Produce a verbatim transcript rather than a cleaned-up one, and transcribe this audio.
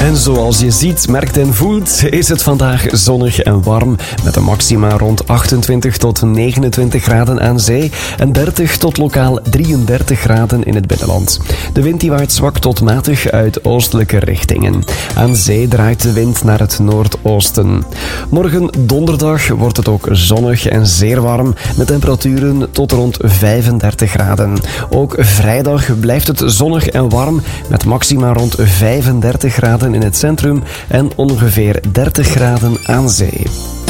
En zoals je ziet, merkt en voelt, is het vandaag zonnig en warm. Met een maxima rond achtentwintig tot negenentwintig graden aan zee en dertig tot lokaal drieëndertig graden in het binnenland. De wind die waait zwak tot matig uit oostelijke richtingen. Aan zee draait de wind naar het noordoosten. Morgen donderdag wordt het ook zonnig en zeer warm, met temperaturen tot rond vijfendertig graden. Ook vrijdag blijft het zonnig en warm, met maxima rond vijfendertig graden in het centrum en ongeveer dertig graden aan zee.